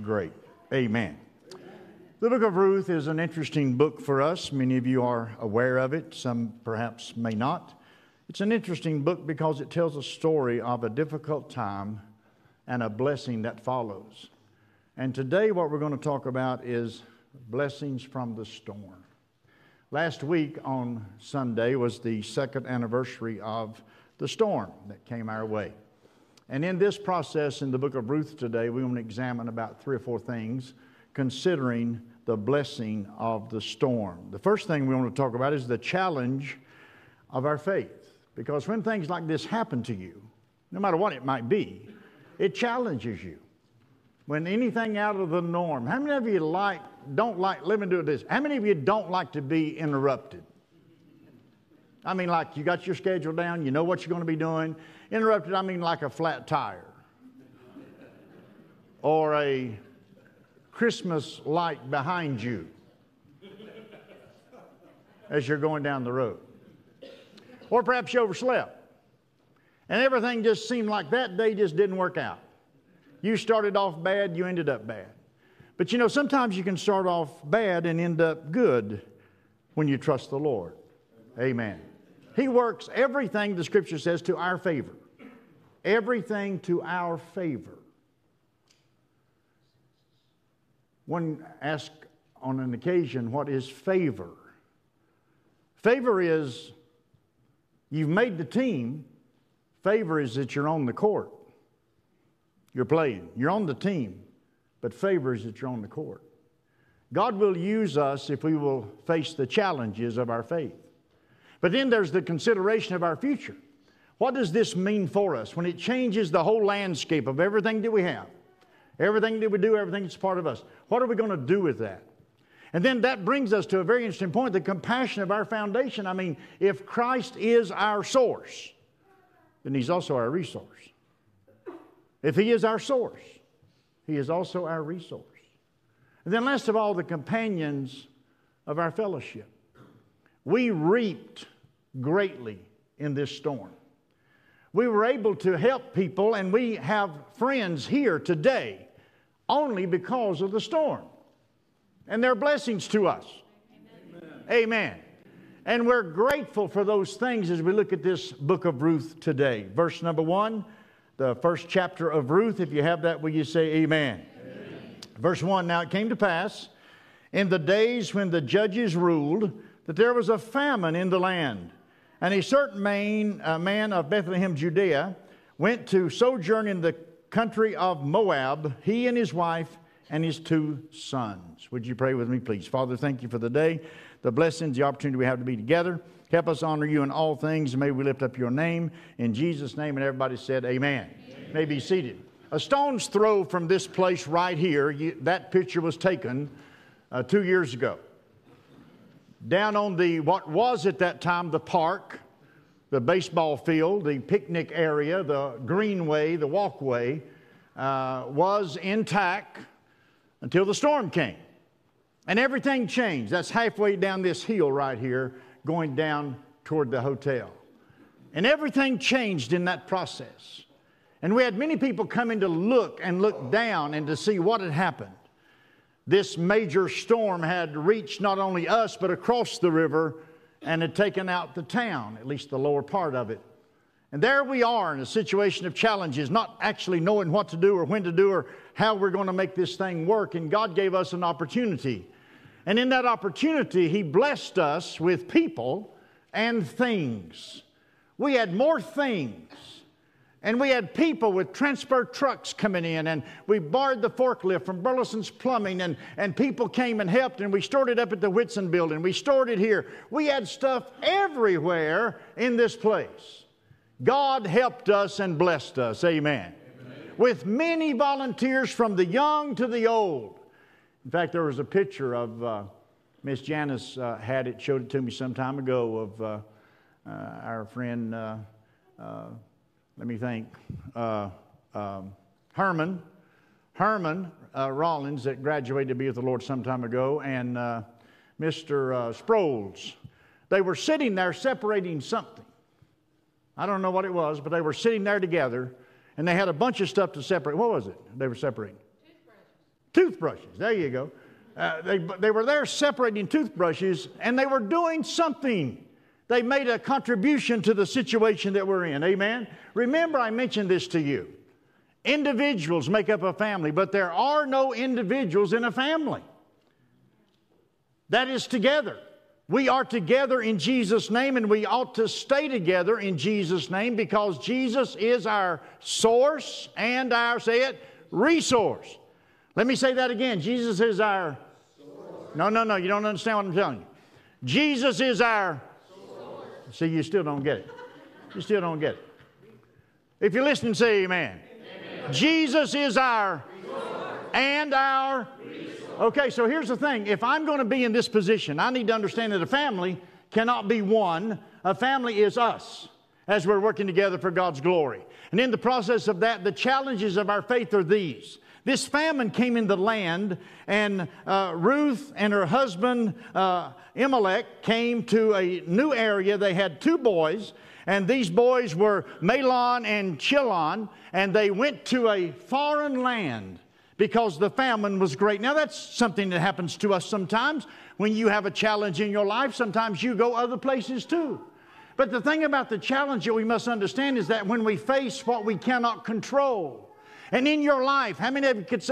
great. Amen. The book of Ruth is an interesting book for us. Many of you are aware of it. Some perhaps may not. It's an interesting book because it tells a story of a difficult time and a blessing that follows. And today what we're going to talk about is blessings from the storm. Last week on Sunday was the second anniversary of the storm that came our way. And in this process in the book of Ruth today, we want to examine about 3 or 4 things considering the blessing of the storm. The first thing we want to talk about is the challenge of our faith. Because when things like this happen to you, no matter what it might be, it challenges you. When anything out of the norm, how many of you don't like, let me do this, how many of you don't like to be interrupted? I mean, like you got your schedule down, you know what you're going to be doing. Interrupted, I mean like a flat tire. Or a Christmas light behind you as you're going down the road. Or perhaps you overslept. And everything just seemed like that day just didn't work out. You started off bad, you ended up bad. But you know, sometimes you can start off bad and end up good when you trust the Lord. Amen. He works everything, the Scripture says, to our favor. Everything to our favor. One asked on an occasion, what is favor? Favor is, you've made the team. Favor is that you're on the court. You're playing. You're on the team. But favor is that you're on the court. God will use us if we will face the challenges of our faith. But then there's the consideration of our future. What does this mean for us when it changes the whole landscape of everything that we have? Everything that we do, everything that's part of us. What are we going to do with that? And then that brings us to a very interesting point, the compassion of our foundation. I mean, if Christ is our source, then He's also our resource. If He is our source, He is also our resource. And then last of all, the companions of our fellowship. We reaped greatly in this storm. We were able to help people, and we have friends here today only because of the storm. And they're blessings to us. Amen. Amen. And we're grateful for those things as we look at this book of Ruth today. Verse number 1, the first chapter of Ruth. If you have that, will you say amen? Amen. Verse 1, now it came to pass in the days when the judges ruled that there was a famine in the land. And a certain man of Bethlehem, Judea, went to sojourn in the country of Moab, he and his wife and his 2 sons. Would you pray with me, please? Father, thank you for the day, the blessings, the opportunity we have to be together. Help us honor you in all things, and may we lift up your name. In Jesus' name, and everybody said amen. Amen. May be seated. A stone's throw from this place right here, that picture was taken 2 years ago. Down on what was at that time the park, the baseball field, the picnic area, the greenway, the walkway, was intact until the storm came. And everything changed. That's halfway down this hill right here, going down toward the hotel. And everything changed in that process. And we had many people coming to look down and to see what had happened. This major storm had reached not only us, but across the river and had taken out the town, at least the lower part of it. And there we are in a situation of challenges, not actually knowing what to do or when to do or how we're going to make this thing work. And God gave us an opportunity. And in that opportunity, He blessed us with people and things. We had more things. And we had people with transfer trucks coming in, and we borrowed the forklift from Burleson's Plumbing, and people came and helped, and we stored it up at the Whitson building. We stored it here. We had stuff everywhere in this place. God helped us and blessed us. Amen. Amen. With many volunteers from the young to the old. In fact, there was a picture of Miss Janice showed it to me some time ago of our friend... let me think, Herman Rollins that graduated to be with the Lord some time ago, and Mr. Sproles. They were sitting there separating something. I don't know what it was, but they were sitting there together, and they had a bunch of stuff to separate. What was it they were separating? Toothbrushes, there you go. They were there separating toothbrushes, and they were doing something. They made a contribution to the situation that we're in. Amen? Remember, I mentioned this to you. Individuals make up a family, but there are no individuals in a family. That is together. We are together in Jesus' name, and we ought to stay together in Jesus' name because Jesus is our source and our, say it, resource. Let me say that again. Jesus is our source. No, you don't understand what I'm telling you. Jesus is our source. See, you still don't get it. You still don't get it. If you're listening, say amen. Amen. Jesus is our source and our resource. Okay, so here's the thing. If I'm going to be in this position, I need to understand that a family cannot be one. A family is us as we're working together for God's glory. And in the process of that, the challenges of our faith are these. This famine came in the land, and Ruth and her husband Elimelech came to a new area. They had 2 boys, and these boys were Mahlon and Chilion, and they went to a foreign land because the famine was great. Now, that's something that happens to us sometimes. When you have a challenge in your life, sometimes you go other places too. But the thing about the challenge that we must understand is that when we face what we cannot control, and in your life, how many of you could say,